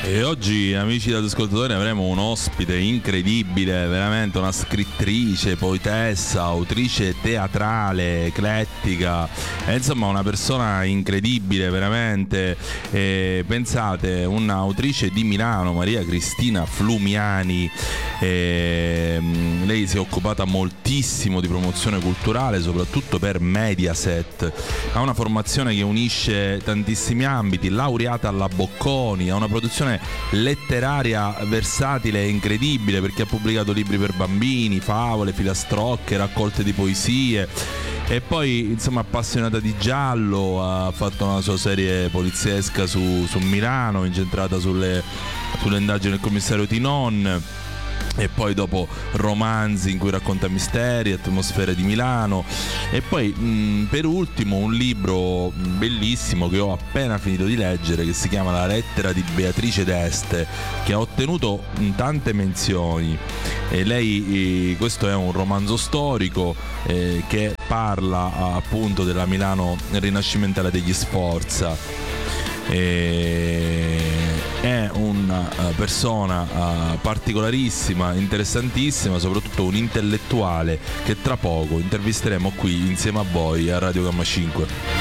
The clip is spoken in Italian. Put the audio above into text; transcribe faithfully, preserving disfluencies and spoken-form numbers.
E oggi, amici ascoltatori, avremo un ospite incredibile, veramente una scrittrice, poetessa, autrice teatrale, eclettica, e insomma una persona incredibile, veramente. E pensate, un'autrice di Milano, Maria Cristina Flumiani. E lei si è occupata moltissimo di promozione culturale, soprattutto per Mediaset. Ha una formazione che unisce tantissimi ambiti, laureata alla Bocconi, ha una produzione letteraria versatile e incredibile, perché ha pubblicato libri per bambini, favole, filastrocche, raccolte di poesie. E poi, insomma, appassionata di giallo, ha fatto una sua serie poliziesca su, su Milano, incentrata sulle, sulle indagini del commissario Tinon. E poi dopo romanzi in cui racconta misteri, atmosfere di Milano. E poi mh, per ultimo un libro bellissimo che ho appena finito di leggere, che si chiama La lettera di Beatrice d'Este, che ha ottenuto mh, tante menzioni. E lei, eh, questo è un romanzo storico eh, che parla appunto della Milano rinascimentale degli Sforza. E è una persona uh, particolarissima, interessantissima, soprattutto un intellettuale che tra poco intervisteremo qui insieme a voi a Radio Gamma cinque.